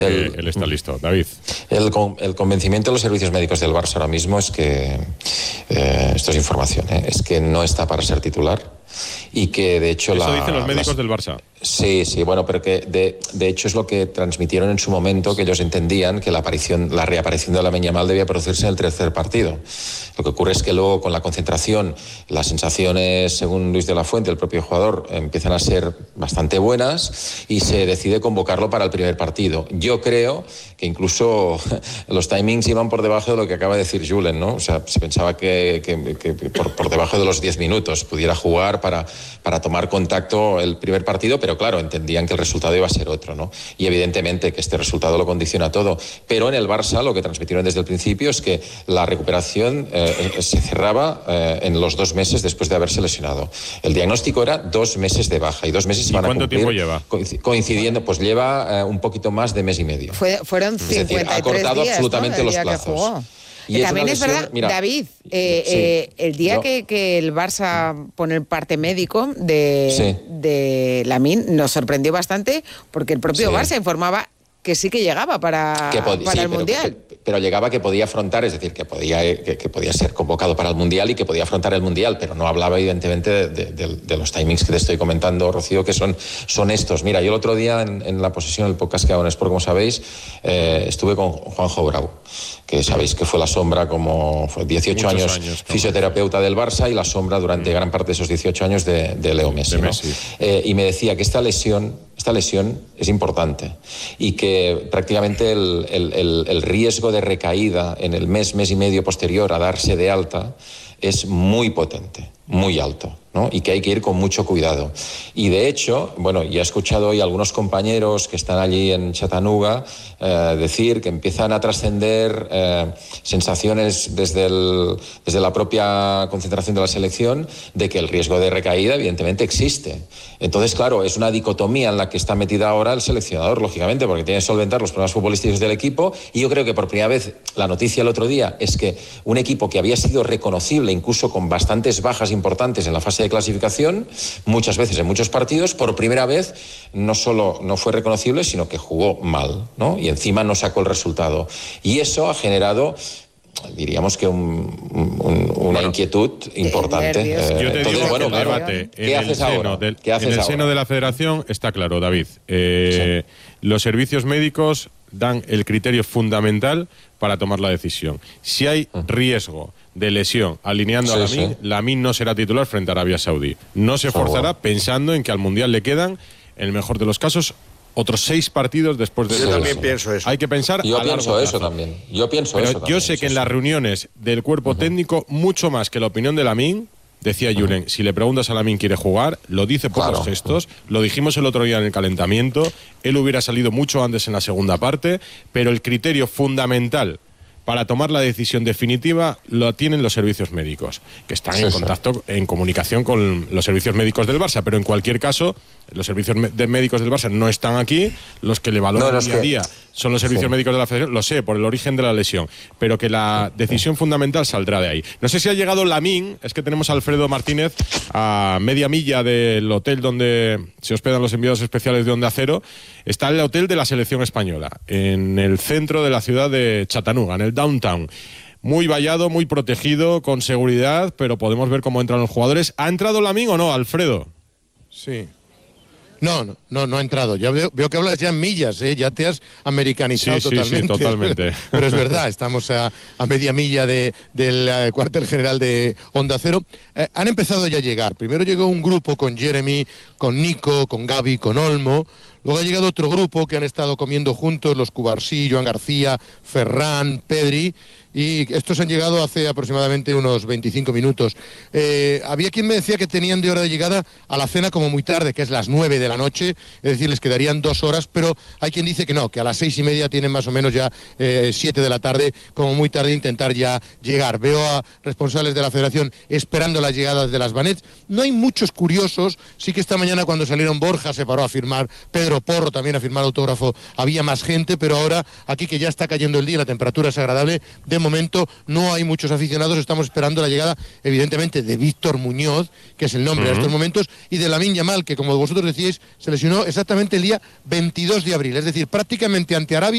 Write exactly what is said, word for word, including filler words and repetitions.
El, él está listo. David. El, el convencimiento de los servicios médicos del Barça ahora mismo es que, eh, esto es información, ¿eh? es que no está para ser titular y que de hecho... Eso la, dicen los médicos las... del Barça. Sí, sí, bueno, pero que de, de hecho es lo que transmitieron en su momento, que ellos entendían que la aparición, la reaparición de Lamine Yamal debía producirse en el tercer partido. Lo que ocurre es que luego con la concentración, las sensaciones, según Luis de la Fuente, el propio jugador, empiezan a ser bastante buenas y se decide convocarlo para el primer partido. Yo creo que incluso los timings iban por debajo de lo que acaba de decir Julen, ¿no? O sea, se pensaba que, que, que por, por debajo de los diez minutos pudiera jugar para, para tomar contacto el primer partido, pero claro, entendían que el resultado iba a ser otro, ¿no? Y evidentemente que este resultado lo condiciona todo. Pero en el Barça lo que transmitieron desde el principio es que la recuperación eh, se cerraba eh, en los dos meses después de haberse lesionado. El diagnóstico era dos meses de baja y dos meses se van a cumplir. ¿Cuánto tiempo lleva? Coincidiendo, pues lleva eh, un poquito más de mes y medio. Fue, fueron cincuenta y tres es decir, ha cortado días, absolutamente ¿no? los plazos. Y y también es lesión, verdad, mira, David, eh, sí, eh, el día no. que, que el Barça pone el parte médico de, sí. de Lamine nos sorprendió bastante porque el propio sí. Barça informaba que sí que llegaba para, que pod- para sí, el pero, Mundial. Que, pero llegaba que podía afrontar, es decir, que podía, que, que podía ser convocado para el Mundial y que podía afrontar el Mundial, pero no hablaba evidentemente de, de, de, de los timings que te estoy comentando, Rocío, que son, son estos. Mira, yo el otro día en, en la posesión del podcast que hago en Sport, como sabéis, eh, estuve con Juanjo Brau, que sabéis que fue la sombra como fue dieciocho años, años fisioterapeuta del Barça y la sombra durante mm. gran parte de esos dieciocho años de, de Leo Messi. De ¿no? Messi. Eh, y me decía que esta lesión, esta lesión es importante y que prácticamente el, el, el, el riesgo de recaída en el mes, mes y medio posterior a darse de alta es muy potente, muy alto, ¿no? Y que hay que ir con mucho cuidado. Y de hecho, bueno, ya he escuchado hoy a algunos compañeros que están allí en Chattanooga eh, decir que empiezan a trascender eh, sensaciones desde, el, desde la propia concentración de la selección de que el riesgo de recaída evidentemente existe. Entonces, claro, es una dicotomía en la que está metida ahora el seleccionador, lógicamente, porque tiene que solventar los problemas futbolísticos del equipo y yo creo que por primera vez la noticia el otro día es que un equipo que había sido reconocible incluso con bastantes bajas importantes en la fase de clasificación, muchas veces en muchos partidos, por primera vez no solo no fue reconocible, sino que jugó mal, ¿no? Y encima no sacó el resultado. Y eso ha generado, diríamos que un, un, una bueno, inquietud importante. Eh, Yo te entonces, digo bueno, que el debate ¿qué en haces el seno, ahora? del, ¿Qué haces en el ahora? seno de la Federación está claro, David. Eh, sí. Los servicios médicos dan el criterio fundamental para tomar la decisión. Si hay riesgo de lesión alineando sí, a Lamine, sí. Lamine no será titular frente a Arabia Saudí. No se forzará pensando en que al Mundial le quedan, en el mejor de los casos, otros seis partidos después de... Yo también eso. pienso eso. Hay que pensar yo a largo pienso plazo. eso también. Yo pienso Pero eso yo también, sé sí, que en sí. las reuniones del cuerpo uh-huh. técnico, mucho más que la opinión de Lamine, decía Julen, uh-huh. si le preguntas a Lamine quiere jugar, lo dice por claro. los gestos, lo dijimos el otro día en el calentamiento, él hubiera salido mucho antes en la segunda parte, pero el criterio fundamental para tomar la decisión definitiva lo tienen los servicios médicos, que están sí, en contacto, sí. en comunicación con los servicios médicos del Barça, pero en cualquier caso, los servicios de médicos del Barça no están aquí, los que le valoran no, día a día son los servicios sí. médicos de la Federación, lo sé, por el origen de la lesión, pero que la decisión fundamental saldrá de ahí. No sé si ha llegado Lamine, es que tenemos a Alfredo Martínez a media milla del hotel donde se hospedan los enviados especiales de Onda Cero, está el hotel de la selección española, en el centro de la ciudad de Chattanooga, en el downtown. Muy vallado, muy protegido, con seguridad, pero podemos ver cómo entran los jugadores. ¿Ha entrado Lamine o no, Alfredo? Sí. No, no, no, no ha entrado. Ya veo, veo que hablas ya en millas, ¿eh? Ya te has americanizado sí, sí, totalmente. Sí, totalmente. Pero es verdad, estamos a, a media milla de, del uh, cuartel general de Onda Cero. Eh, han empezado ya a llegar. Primero llegó un grupo con Jeremy, con Nico, con Gaby, con Olmo. Luego ha llegado otro grupo que han estado comiendo juntos, los Cubarsí, Joan García, Ferran, Pedri, y estos han llegado hace aproximadamente unos veinticinco minutos. Eh, había quien me decía que tenían de hora de llegada a la cena como muy tarde, que es las nueve de la noche, es decir, les quedarían dos horas, pero hay quien dice que no, que a las seis y media tienen más o menos ya eh, siete de la tarde, como muy tarde intentar ya llegar. Veo a responsables de la Federación esperando las llegadas de las Vanets. No hay muchos curiosos, sí que esta mañana cuando salieron Borja se paró a firmar, Pedro Porro también a firmar autógrafo, había más gente, pero ahora aquí que ya está cayendo el día, la temperatura es agradable, de momento no hay muchos aficionados, estamos esperando la llegada evidentemente de Víctor Muñoz, que es el nombre uh-huh. de estos momentos, y de Lamine Yamal, que como vosotros decíais, se lesionó exactamente el día veintidós de abril, es decir, prácticamente ante Arabia